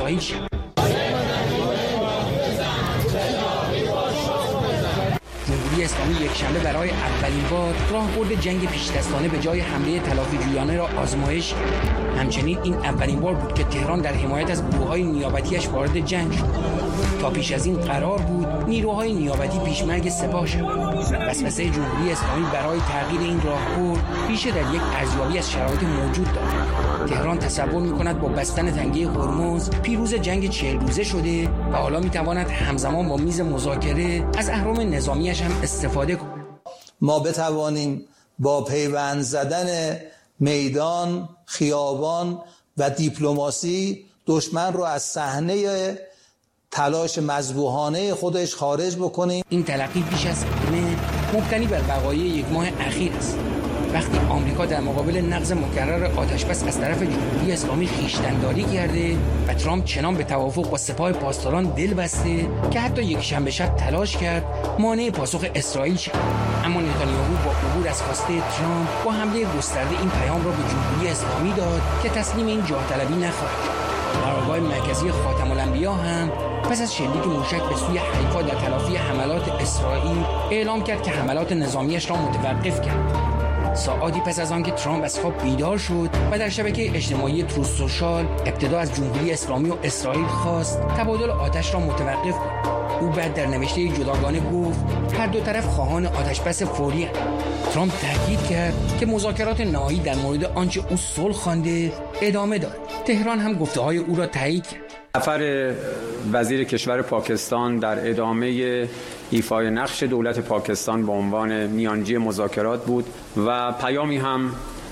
اسرائیل شود. جمهوری اسلامی یک شنبه برای اولین بار راهبرد جنگ پیش‌دستانه به جای حمله تلافی‌جویانه را آزمایش کرد. همچنین این اولین بار بود که تهران در حمایت از گروه‌های نیابتی‌اش وارد جنگ شد. تا پیش از این قرار بود نیروهای نیابتی پیشمرگ سپاه شوند. وسوسه جمهوری اسلامی برای تغییر این راهبرد ریشه در یک ارزیابی از شرایط موجود دارد. تهران تصور می‌کند با بستن تنگه هرمز پیروز جنگ 40 روزه شده و حالا می‌تواند همزمان با میز مذاکره از اهرم نظامیش هم استفاده کند. ما بتوانیم با پیوند زدن میدان، خیابان و دیپلماسی دشمن رو از صحنه تلاش مذبوحانه خودش خارج بکنیم. این تلقی بیش از همه مبتنی بر وقایع یک ماه اخیر است. وقتی آمریکا در مقابل نقض مکرر آتشبس از طرف جمهوری اسلامی خویشتن‌داری کرده و ترامپ چنان به توافق با سپاه پاسداران دل بسته که حتی یک شنبه شب تلاش کرد مانع پاسخ اسرائیل شد. اما نتانیاهو با عبور از خواسته ترامپ با حمله گسترده این پیام را به جمهوری اسلامی داد که تسلیم این جاه طلبی نخواهد. قرارگاه مرکزی خاتم الانبیا هم پس از شلیک موشک به سوی حیفا در تلافی حملات اسرائیل اعلام کرد که حملات نظامیش را متوقف کرد. ساعاتی پس از آنکه ترامپ از خواب بیدار شد و در شبکه اجتماعی تروث سوشال ابتدا از جمهوری اسلامی و اسرائیل خواست تبادل آتش را متوقف کند. او بعد در نوشته جداگانه گفت هر دو طرف خواهان آتشبس فوری هستند. ترامپ تاکید کرد که مذاکرات نهایی در مورد آنچه او صلح خوانده ادامه دارد. تهران هم گفته‌های او را تایید کرد. سفر وزیر کشور پاکستان در ادامه ایفای نقش دولت پاکستان به عنوان میانجی مذاکرات بود و پیامی هم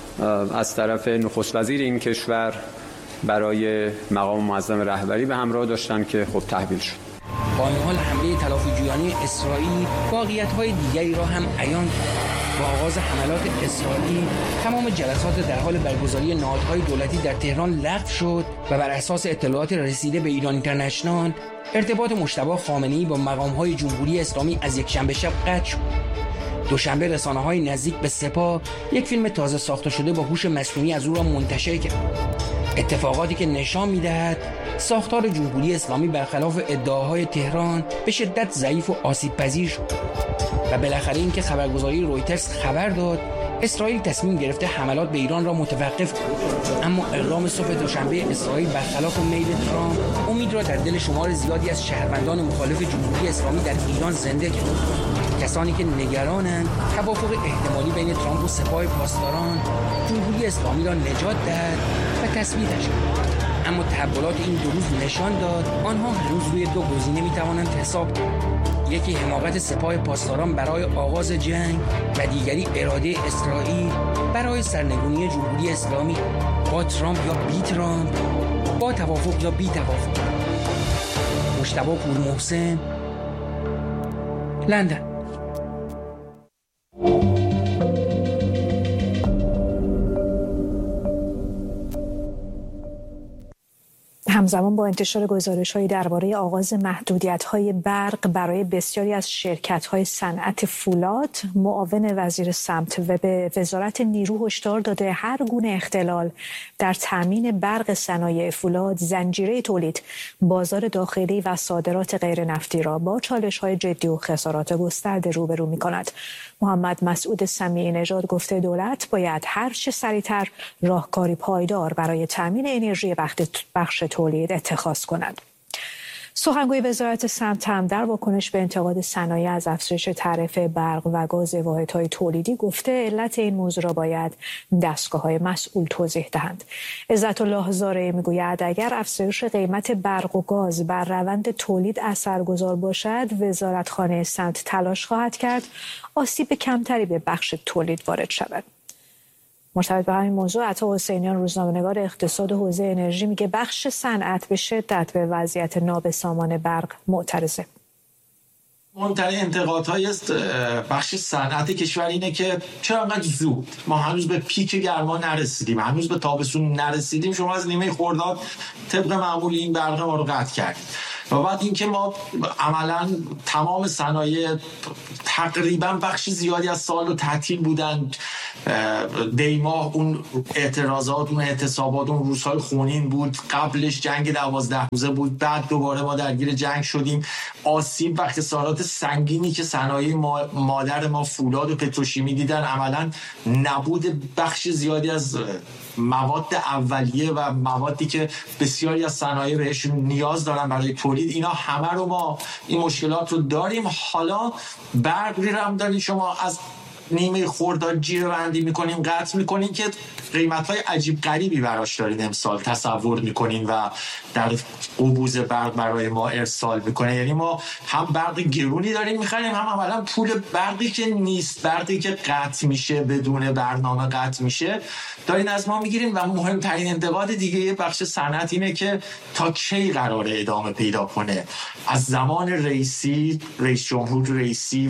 از طرف نخست وزیر این کشور برای مقام معظم رهبری به همراه داشتن که خب تحویل شد. با این حال حمله تلافی‌جویانه اسرائیل واقعیت‌های دیگری را هم عیان کرد. با آغاز حملات اسرائیل تمام جلسات در حال برگزاری نهادهای دولتی در تهران لغو شد و بر اساس اطلاعات رسیده به ایران اینترنشنال ارتباط مجتبی خامنه‌ای با مقام‌های جمهوری اسلامی از یک شنبه شب قطع شد. دوشنبه رسانه‌های نزدیک به سپاه یک فیلم تازه ساخته شده با هوش مصنوعی از او را منتشر کرد. اتفاقاتی که نشان می‌دهد ساختار جمهوری اسلامی برخلاف ادعاهای تهران به شدت ضعیف و آسیب‌پذیر شد. و بالاخره این که خبرگزاری رویترز خبر داد اسرائیل تصمیم گرفته حملات به ایران را متوقف کند. اما اقدام صبح دوشنبه اسرائیل برخلاف میل ترامپ امید را در دل شمار زیادی از شهروندان مخالف جمهوری اسلامی در ایران زنده کرد. کسانی که نگرانند توافق احتمالی بین ترامپ و سپاه پاسداران جمهوری اسلامی را نجات دهد و تثبیتش کند. اما تحولات این دو روز نشان داد آنها هنوز روی دو گزینه میتوانند حساب کنند. یکی حماقت سپاه پاسداران برای آغاز جنگ و دیگری اراده اسرائیل برای سرنگونی جمهوری اسلامی با ترامپ یا بی ترامپ، با توافق یا بی توافق. مجتبی پورمحسن، لندن. همزمان با انتشار گزارش‌هایی درباره آغاز محدودیت‌های برق برای بسیاری از شرکت‌های صنعت فولاد، معاون وزیر سمت و به وزارت نیرو هشدار داده هر گونه اختلال در تامین برق صنایع فولاد، زنجیره تولید، بازار داخلی و صادرات غیر نفتی را با چالش‌های جدی و خسارات گسترده روبرو می‌کند. محمد مسعود سمیعی نژاد گفته دولت باید هر چه سریعتر راهکاری پایدار برای تامین انرژی بخش تولید اتخاذ کند. سخنگوی وزارت سمت هم در واکنش به انتقاد صنایع از افزایش تعرفه برق و گاز واحدهای تولیدی گفته علت این موضوع را باید دستگاه‌های مسئول توضیح دهند. عزت‌الله زارعی میگوید اگر افزایش قیمت برق و گاز بر روند تولید اثرگذار باشد، وزارتخانه سمت تلاش خواهد کرد آسیب کمتری به بخش تولید وارد شود. مرتبط به همین موضوع عطا حسینیان روزنامه‌نگار اقتصاد حوزه انرژی میگه بخش صنعت به شدت به وضعیت نابسامان برق معترضه. مهمترین انتقادهای بخش صنعت کشور اینه که چرا انقدر زود، ما هنوز به پیک گرما نرسیدیم، هنوز به تابستون نرسیدیم، شما از نیمه خرداد طبق معمول این برق ما رو قطع کردید. و بعد اینکه ما عملا تمام صنایع تقریبا بخش زیادی از سال رو تعطیل بودن. دیماه اون اعتراضات، اون اعتصابات، اون روزهای خونین بود. قبلش جنگ 12 روزه بود. بعد دوباره ما درگیر جنگ شدیم. آسیب و خسارات سنگینی که صنایع مادر ما فولاد و پتروشیمی دیدن، عملا نبود بخش زیادی از مواد اولیه و موادی که بسیاری از صنایع بهشون نیاز دارن برای تولید، اینا همه رو ما این مشکلات رو داریم. حالا برقی رو هم داریم، شما از نیمه خرداد جیره بندی میکنیم، قطع میکنیم که قیمت‌های عجیب غریبی براش دارین امسال تصور میکنین و در قبوز برق برای ما ارسال میکنه. یعنی ما هم برق گرونی داریم میخریم، هم عملا پول برقی که نیست، برقی که قطع میشه بدون برنامه قطع میشه دارین از ما میگیرین. و مهمترین انتقاد دیگه بخش صنعت اینه که تا کی قراره ادامه پیدا کنه؟ از زمان رئیس جمهور رئیسی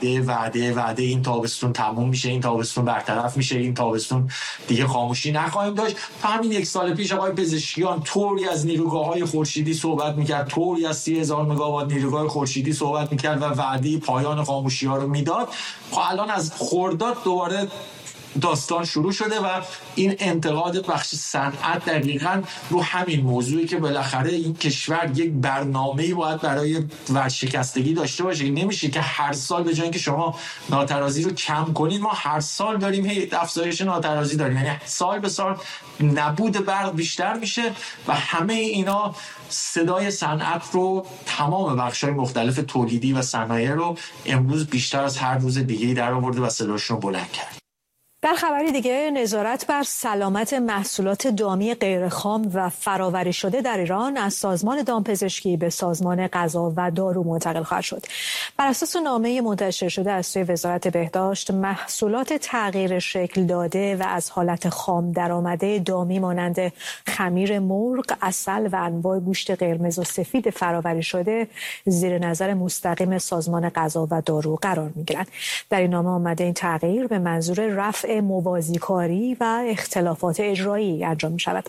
وعده این تابستون تموم میشه، این تابستون برطرف میشه، این تابستون دیگه خاموشی نخواهیم داشت. همین 1 سال پیش آقای پزشکیان طوری از نیروگاه‌های خورشیدی صحبت میکرد، طوری از 30,000 مگاوات نیروگاه خورشیدی صحبت میکرد و وعده پایان خاموشی‌ها رو میداد. خب الان از خرداد دوباره داستان شروع شده و این انتقاد بخش صنعت دقیقاً رو همین موضوعی که بالاخره این کشور یک برنامه‌ای باید برای ورشکستگی داشته باشه. این نمیشه که هر سال به جای اینکه شما ناترازی رو کم کنید، ما هر سال داریم افزایش ناترازی داریم. یعنی سال به سال نبود برق بیشتر میشه و همه اینا صدای صنعت رو، تمام بخش‌های مختلف تولیدی و صنایع رو امروز بیشتر از هر روز دیگه‌ای در آورده و صداشون بلند کرد. در خبری دیگه، نظارت بر سلامت محصولات دامی غیرخام و فرآوری شده در ایران از سازمان دامپزشکی به سازمان غذا و دارو منتقل خواهد شد. بر اساس نامه منتشر شده از سوی وزارت بهداشت، محصولات تغییر شکل داده و از حالت خام درآمده دامی مانند خمیر مرغ، عسل و انواع گوشت قرمز و سفید فرآوری شده زیر نظر مستقیم سازمان غذا و دارو قرار می‌گیرند. در این نامه آمده این تغییر به منظور رفع موازیکاری و اختلافات اجرایی انجام می شود.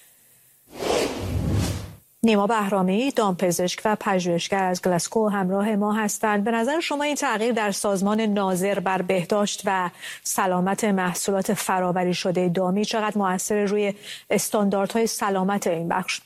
نیما بهرامی، دامپزشک و پژوهشگر از گلاسکو همراه ما هستند. به نظر شما این تغییر در سازمان ناظر بر بهداشت و سلامت محصولات فرآوری شده دامی چقدر مؤثر روی استانداردهای سلامت این بخش؟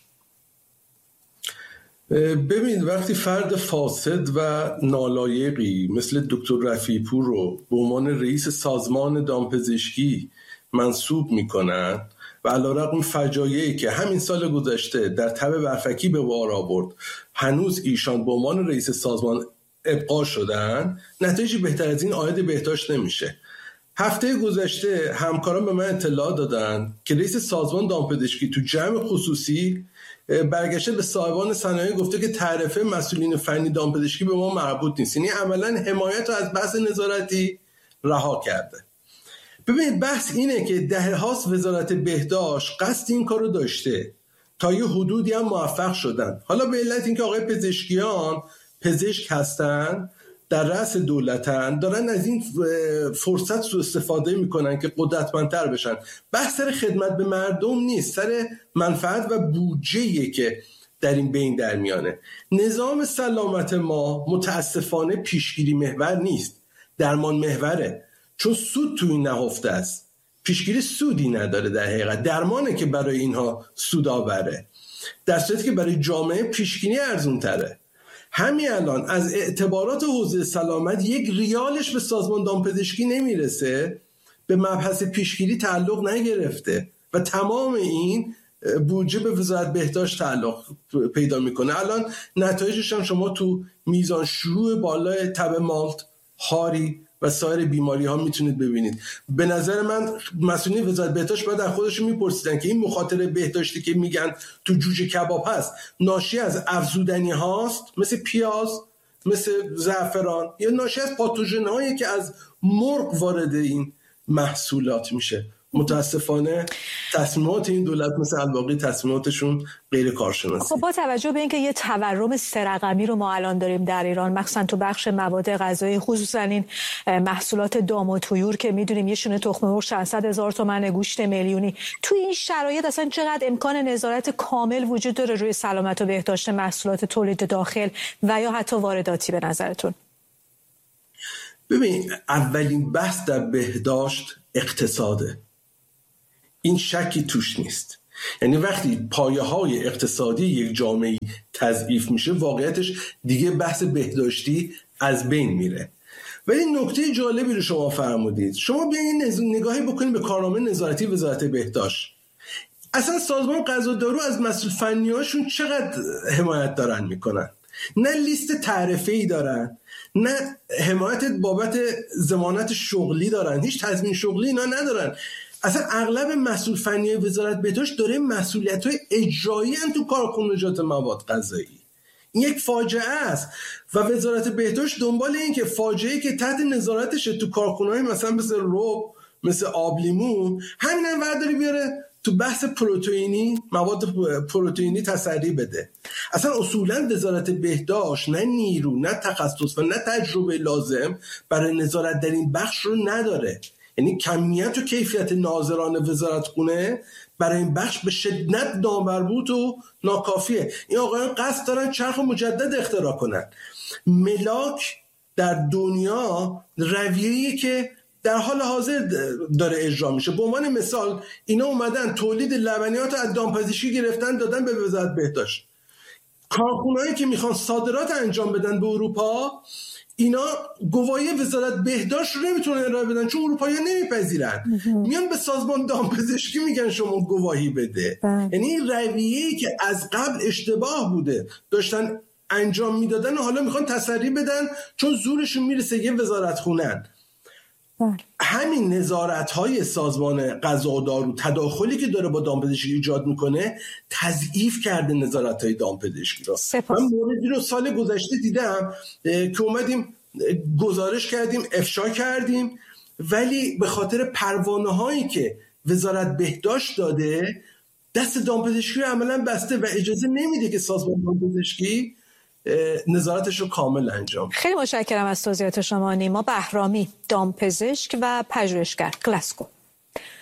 ببین، وقتی فرد فاسد و نالایقی مثل دکتر رفیعپور رو به عنوان رئیس سازمان دامپزشکی منصوب میکنن و علیرغم فجایعی که همین سال گذشته در تب برفکی به بار آورد هنوز ایشان به عنوان رئیس سازمان ابقا شدن، نتایجی بهتر از این عاید بهداشت نمیشه. هفته گذشته همکاران به من اطلاع دادن که رئیس سازمان دامپزشکی تو جمع خصوصی برگشته به صاحبان صنایع گفته که تعرفه مسئولین فنی دامپزشکی به ما مربوط نیست. یعنی عملا حمایت رو از بحث نظارتی رها کرده. ببینید، بحث اینه که دهه‌هاست وزارت بهداشت قصد این کارو داشته، تا یه حدودی هم موفق شدن. حالا به علت اینکه آقای پزشکیان پزشک هستن، در رأس دولتن، دارن از این فرصت سوء استفاده میکنن که قدرتمندتر بشن. بحث سر خدمت به مردم نیست، سر منفعت و بودجه‌ایه که در این بین در میانه. نظام سلامت ما متاسفانه پیشگیری محور نیست، درمان محوره، چون سود تو این نهفته است. پیشگیری سودی نداره، در حقیقت درمانه که برای اینها سودآوره، در صورتی که برای جامعه پیشگیری ارزون تره. همین الان از اعتبارات حوزه سلامت 1 ریالش به سازمان دامپزشکی نمیرسه، به مبحث پیشگیری تعلق نگرفته و تمام این بودجه به وزارت بهداشت تعلق پیدا میکنه. الان نتایجش هم شما تو میزان شیوع بالای تب مالت، هاری و سایر بیماری ها میتونید ببینید. به نظر من مسئولین وزارت بهداشت باید از خودشون میپرسیدن که این مخاطره بهداشتی که میگن تو جوجه کباب هست ناشی از افزودنی هاست، مثل پیاز، مثل زعفران، یا ناشی از پاتوژن هایی که از مرغ وارد این محصولات میشه. متاسفانه تصمیمات این دولت مثل الباقی تصمیماتشون غیر کارشناسی. خب با توجه به اینکه یه تورم سه‌رقمی رو ما الان داریم در ایران، مخصوصا تو بخش مواد غذایی، خصوصا این محصولات دام و طیور که میدونیم یه شونه تخم مرغ 600,000 تومان، گوشت میلیونی، تو این شرایط اصلا چقدر امکان نظارت کامل وجود داره روی سلامت و بهداشت محصولات تولید داخل و یا حتی وارداتی به نظرتون؟ ببین، اولین بحث در بهداشت اقتصاده، این شکی توش نیست. یعنی وقتی پایه‌های اقتصادی یک جامعه تضعیف میشه، واقعیتش دیگه بحث بهداشتی از بین میره. ولی نکته جالبی رو شما فرمودید. شما بیاین نگاهی بکنید به کارنامه نظارتی وزارت بهداشت. اصلا سازمان غذا و دارو از مسئول فنی‌هاشون چقدر حمایت دارن میکنن؟ نه لیست تعرفه‌ای دارن، نه حمایت بابت ضمانت شغلی دارن، هیچ تضمین شغلی اینا ندارن. اصلا اغلب مسئول فنی وزارت بهداشت داره مسئولیت‌های اجرایی ان تو کارخانجات مواد غذایی. این یک فاجعه است و وزارت بهداشت دنبال این که فاجعه‌ای که تحت نظارتش تو کارخانه‌های مثلا مثل رب، مثل آبلیمو، همین هم برداری بیاره تو بحث پروتئینی، مواد پروتئینی تسری بده. اصلا اصولا وزارت بهداشت نه نیرو، نه تخصص و نه تجربه لازم برای نظارت در این بخش رو نداره. یعنی کمیت و کیفیت ناظران وزارتخونه برای این بخش به شدت نامربوط و ناکافیه. این آقایان قصد دارن چرخ مجدد اختراع کنن. ملاک در دنیا رویه‌ای که در حال حاضر داره اجرا میشه. به عنوان مثال اینا اومدن تولید لبنیات از دامپزشکی گرفتن دادن به وزارت بهداشت. کارخونهایی که میخوان صادرات انجام بدن به اروپا، اینا گواهی وزارت بهداشت رو نمیتونن ارائه بدن چون اروپایی‌ها نمیپذیرن. میان به سازمان دامپزشکی میگن شما گواهی بده. یعنی این رویه‌ای که از قبل اشتباه بوده داشتن انجام میدادن و حالا میخوان تسری بدن چون زورشون میرسه یه وزارتخونه‌ن. همین نظارت‌های سازمان غذا و دارو، تداخلی که داره با دامپزشکی ایجاد میکنه، تضعیف کرده نظارت‌های دامپزشکی را. من موردی رو سال گذشته دیدم که اومدیم گزارش کردیم، افشا کردیم، ولی به خاطر پروانه‌هایی که وزارت بهداشت داده دست دامپزشکی رو عملاً بسته و اجازه نمیده که سازمان دامپزشکی نظارتش رو کامل انجام. خیلی متشکرم از توضیحات شما. نیما بهرامی، دامپزشک و پژوهشگر، گلاسکو.